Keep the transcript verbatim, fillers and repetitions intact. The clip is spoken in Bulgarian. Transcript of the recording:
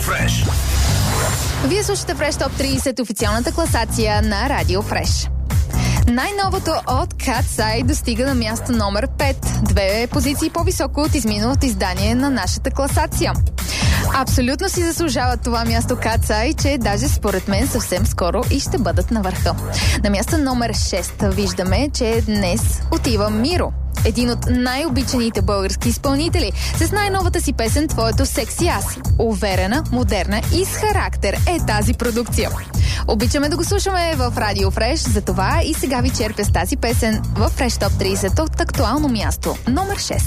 Фреш. Вие слушате Фреш Топ трийсет, официалната класация на Радио Фреш. Най-новото от Cat's достига на място номер пет, две позиции по-високо от изминалото издание на нашата класация. Абсолютно си заслужават това място Cat's, че даже според мен съвсем скоро и ще бъдат на върха. На място номер шест виждаме, че днес отива Миро, един от най-обичаните български изпълнители, с най-новата си песен "Твоето секси аз". Уверена, модерна и с характер е тази продукция. Обичаме да го слушаме в Радио Фреш, затова и сега ви черпя с тази песен в Фреш Топ трийсет от актуално място номер шест.